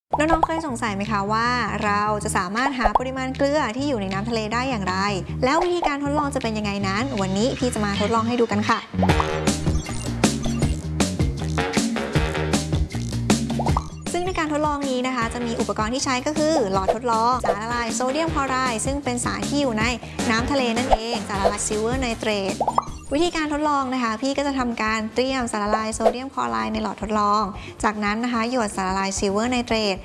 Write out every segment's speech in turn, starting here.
น้องๆเคยสงสัยไหมคะว่าเราจะสามารถหาปริมาณเกลือที่อยู่ในน้ำทะเลได้อย่างไรแล้ววิธีการทดลองจะเป็นยังไงนั้นวันนี้พี่จะมาทดลองให้ดูกันค่ะซึ่งในการทดลองนี้นะคะจะมีอุปกรณ์ที่ใช้ก็คือหลอดทดลองสารละลายโซเดียมคลอไรด์ซึ่งเป็นสารที่อยู่ในน้ำทะเลนั่นเองสารละลายซิลเวอร์ไนเตรตวิธีการทดลองนะคะพี่ก็จะทำการเตรียมสารละลายโซเดียมคลอไรด์ในหลอดทดลองจากนั้นนะคะหยดสารละลายซิลเวอร์ไนเตรต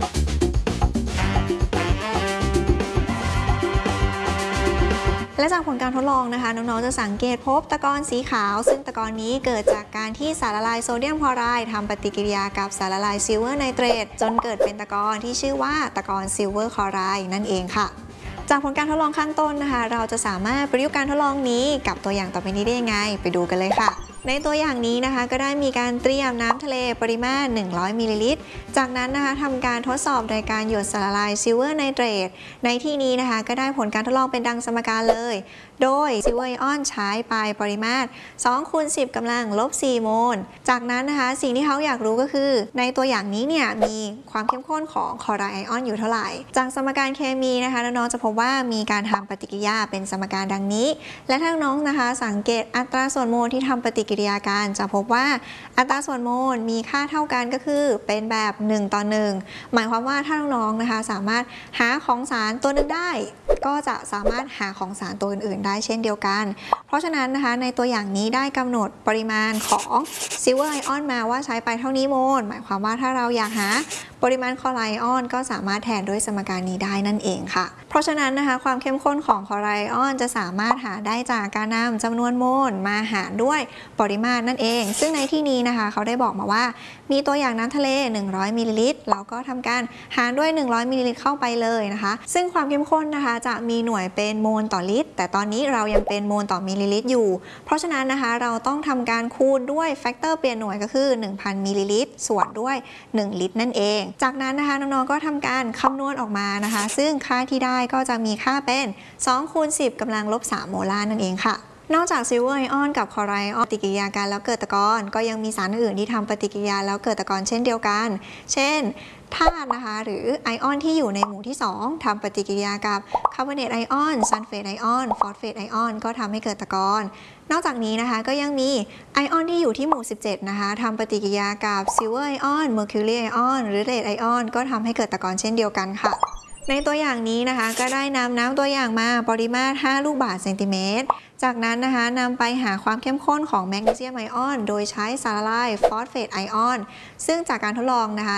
และจากผลการทดลองนะคะน้องๆจะสังเกตพบตะกอนสีขาวซึ่งตะกอนนี้เกิดจากการที่สารละลายโซเดียมคลอไรด์ทำปฏิกิริยากับสารละลายซิลเวอร์ไนเตรตจนเกิดเป็นตะกอนที่ชื่อว่าตะกอนซิลเวอร์คลอไรด์นั่นเองค่ะจากผลการทดลองข้างต้นนะคะเราจะสามารถประยุกต์การทดลองนี้กับตัวอย่างต่อไปนี้ได้ยังไงไปดูกันเลยค่ะในตัวอย่างนี้นะคะก็ได้มีการเตรียมน้ำทะเลปริมาณ100มิลลิลิตรจากนั้นนะคะทำการทดสอบโดยการหยดสารละลายซิลเวอร์ไนเตรตในที่นี้นะคะก็ได้ผลการทดลองเป็นดังสมการเลยโดยซิลเวอร์ไอออนใช้ไปปริมาตร2 คูณ 10 กำลังลบ 4 โมลจากนั้นนะคะสิ่งที่เขาอยากรู้ก็คือในตัวอย่างนี้เนี่ยมีความเข้มข้นของคลอไรด์ไอออนอยู่เท่าไหร่จากสมการเคมีนะคะน้องๆจะพบว่ามีการทำปฏิกิริยาเป็นสมการดังนี้และถ้าน้องนะคะสังเกตอัตราส่วนโมลที่ทำปฏิกิริยากันจะพบว่าอัตราส่วนโมลมีค่าเท่ากันก็คือเป็นแบบ1:1หมายความว่าถ้าน้องๆนะคะสามารถหาของสารตัวหนึ่งได้ก็จะสามารถหาของสารตัวอื่นๆได้เช่นเดียวกันเพราะฉะนั้นนะคะในตัวอย่างนี้ได้กำหนดปริมาณของซิลเวอร์ไอออนมาว่าใช้ไปเท่านี้โมลหมายความว่าถ้าเราอยากหาปริมาณคลอไรด์ไอออนก็สามารถแทนด้วยสมการนี้ได้นั่นเองค่ะเพราะฉะนั้นนะคะความเข้มข้นของคลอไรด์ไอออนจะสามารถหาได้จากการนำจำนวนโมลมาหารด้วยปริมาตรนั่นเองซึ่งในที่นี้นะคะเขาได้บอกมาว่ามีตัวอย่างน้ำทะเล100มิลลิลิตรเราก็ทำการหารด้วย100มิลลิลิตรเข้าไปเลยนะคะซึ่งความเข้มข้นนะคะจะมีหน่วยเป็นโมลต่อลิตรแต่ตอนนี้เรายังเป็นโมลต่อมิลลิลิตรอยู่เพราะฉะนั้นนะคะเราต้องทำการคูณด้วยแฟกเตอร์เปลี่ยนหน่วยก็คือ 1,000 มิลลิลิตรส่วนด้วย1ลิตรนั่นเองจากนั้นนะคะน้องๆก็ทำการคำนวณออกมานะคะซึ่งค่าที่ได้ก็จะมีค่าเป็น2 คูณ 10 กำลังลบ 3 โมลาร์นั่นเองค่ะนอกจากซิลเวอร์ไอออนกับคลอไรด์ไอออนปฏิกิริยากันแล้วเกิดตะกอนก็ยังมีสารอื่นที่ทำปฏิกิริยาแล้วเกิดตะกอนเช่นเดียวกันเช่นธาตุนะคะหรือไอออนที่อยู่ในหมู่ที่2ทำปฏิกิริยากับคาร์บอเนตไอออนซัลเฟตไอออนฟอสเฟตไอออนก็ทำให้เกิดตะกอนนอกจากนี้นะคะก็ยังมีไอออนที่อยู่ที่หมู่17นะคะทำปฏิกิริยากับซิลเวอร์ไอออนเมอร์คิวรีไอออนหรือเลดไอออนก็ทำให้เกิดตะกอนเช่นเดียวกันค่ะในตัวอย่างนี้นะคะก็ได้นำน้ำตัวอย่างมาปริมาตร5ลูกบาศก์เซนติเมตรจากนั้นนะคะนำไปหาความเข้มข้นของแมกนีเซียมไอออนโดยใช้สารละลายฟอสเฟตไอออนซึ่งจากการทดลองนะคะ